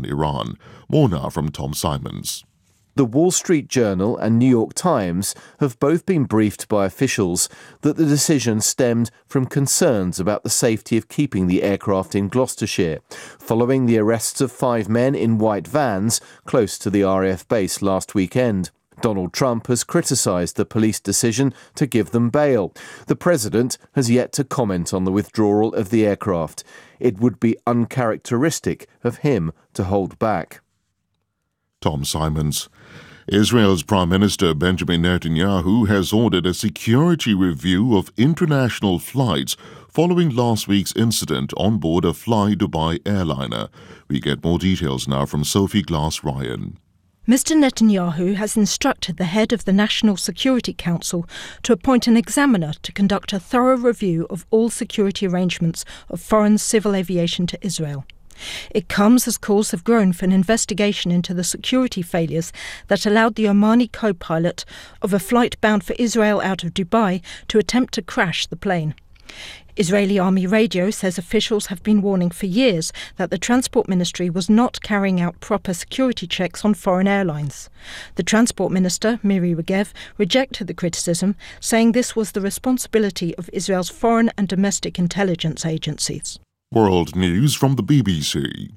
on Iran. More now from Tom Simons. The Wall Street Journal and New York Times have both been briefed by officials that the decision stemmed from concerns about the safety of keeping the aircraft in Gloucestershire, following the arrests of 5 men in white vans close to the RAF base last weekend. Donald Trump has criticised the police decision to give them bail. The president has yet to comment on the withdrawal of the aircraft. It would be uncharacteristic of him to hold back. Tom Simons. Israel's Prime Minister Benjamin Netanyahu has ordered a security review of international flights following last week's incident on board a Fly Dubai airliner. We get more details now from Sophie Glass-Ryan. Mr Netanyahu has instructed the head of the National Security Council to appoint an examiner to conduct a thorough review of all security arrangements of foreign civil aviation to Israel. It comes as calls have grown for an investigation into the security failures that allowed the Omani co-pilot of a flight bound for Israel out of Dubai to attempt to crash the plane. Israeli Army Radio says officials have been warning for years that the Transport Ministry was not carrying out proper security checks on foreign airlines. The Transport Minister, Miri Regev, rejected the criticism, saying this was the responsibility of Israel's foreign and domestic intelligence agencies. World news from the BBC.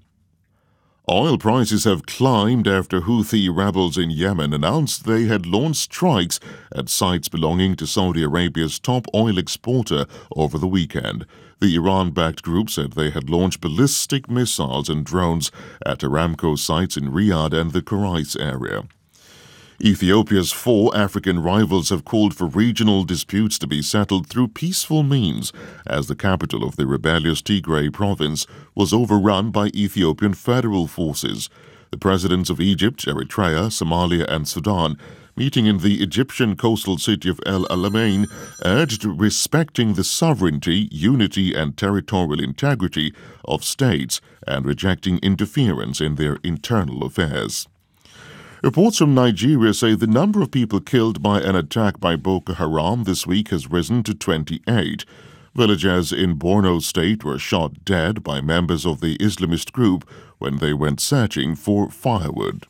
Oil prices have climbed after Houthi rebels in Yemen announced they had launched strikes at sites belonging to Saudi Arabia's top oil exporter over the weekend. The Iran-backed group said they had launched ballistic missiles and drones at Aramco sites in Riyadh and the Kurais area. Ethiopia's 4 African rivals have called for regional disputes to be settled through peaceful means as the capital of the rebellious Tigray province was overrun by Ethiopian federal forces. The presidents of Egypt, Eritrea, Somalia and Sudan, meeting in the Egyptian coastal city of El Alamein, urged respecting the sovereignty, unity and territorial integrity of states and rejecting interference in their internal affairs. Reports from Nigeria say the number of people killed by an attack by Boko Haram this week has risen to 28. Villagers in Borno State were shot dead by members of the Islamist group when they went searching for firewood.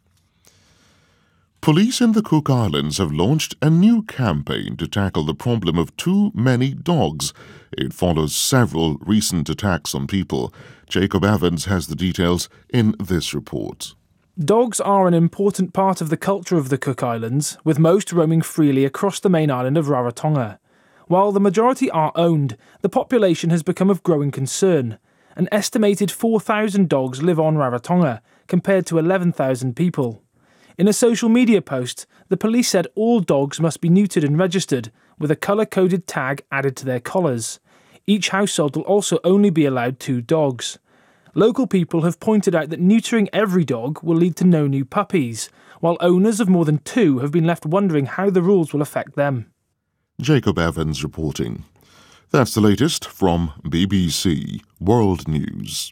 Police in the Cook Islands have launched a new campaign to tackle the problem of too many dogs. It follows several recent attacks on people. Jacob Evans has the details in this report. Dogs are an important part of the culture of the Cook Islands, with most roaming freely across the main island of Rarotonga. While the majority are owned, the population has become of growing concern. An estimated 4,000 dogs live on Rarotonga, compared to 11,000 people. In a social media post, the police said all dogs must be neutered and registered, with a colour-coded tag added to their collars. Each household will also only be allowed 2 dogs. Local people have pointed out that neutering every dog will lead to no new puppies, while owners of more than 2 have been left wondering how the rules will affect them. Jacob Evans reporting. That's the latest from BBC World News.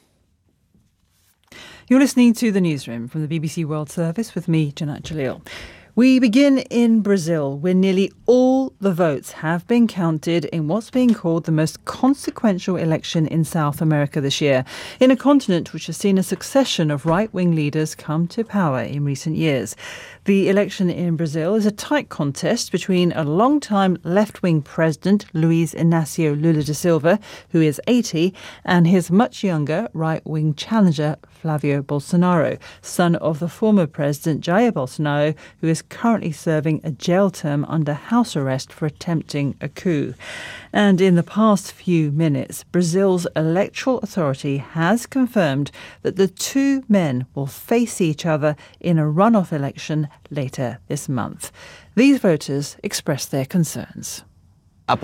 You're listening to The Newsroom from the BBC World Service with me, Janat Jalil. We begin in Brazil, where nearly all the votes have been counted in what's being called the most consequential election in South America this year, in a continent which has seen a succession of right-wing leaders come to power in recent years. The election in Brazil is a tight contest between a long-time left-wing president, Luiz Inácio Lula da Silva, who is 80, and his much younger right-wing challenger, Flavio Bolsonaro, son of the former president Jair Bolsonaro, who is currently serving a jail term under house arrest for attempting a coup. And in the past few minutes, Brazil's electoral authority has confirmed that the 2 men will face each other in a runoff election later this month. These voters expressed their concerns. The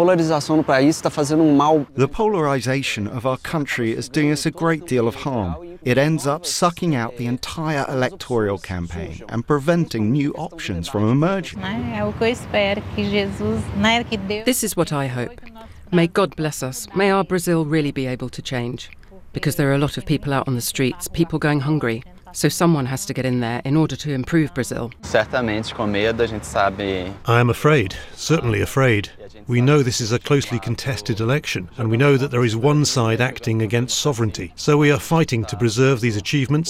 polarisation of our country is doing us a great deal of harm. It ends up sucking out the entire electoral campaign and preventing new options from emerging. This is what I hope. May God bless us. May our Brazil really be able to change. Because there are a lot of people out on the streets, people going hungry. So someone has to get in there in order to improve Brazil. I am afraid, certainly afraid. We know this is a closely contested election, and we know that there is one side acting against sovereignty. So we are fighting to preserve these achievements